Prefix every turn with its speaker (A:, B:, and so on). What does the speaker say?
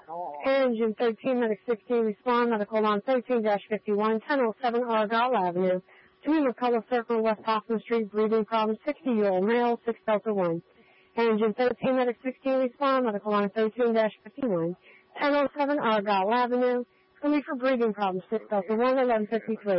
A: Engine 13, Medic 16, respond, medical line 13-51, 1007 Argyle Avenue. Team McCullough Circle, West Hoffman Street, breathing problem, 60-year-old male, 6 Delta 1. Engine 13, Medic 16, respond, medical line 13-51, 1007 Argyle Avenue. It's going to be for breathing problems, 6 Delta 1, 1153.